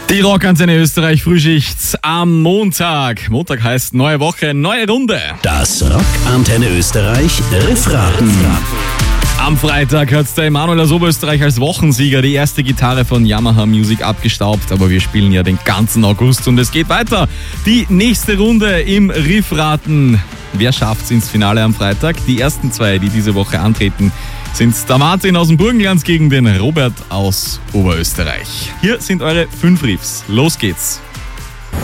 Die Rockantenne Österreich Frühschicht am Montag. Montag heißt neue Woche, neue Runde. Das Rockantenne Österreich Riffraten. Am Freitag hat der Emanuel aus Oberösterreich als Wochensieger die erste Gitarre von Yamaha Music abgestaubt. Aber wir spielen ja den ganzen August und es geht weiter. Die nächste Runde im Riffraten. Wer schafft's ins Finale am Freitag? Die ersten zwei, die diese Woche antreten, sind der Martin aus dem Burgenland gegen den Robert aus Oberösterreich. Hier sind eure 5 Riffs. Los geht's!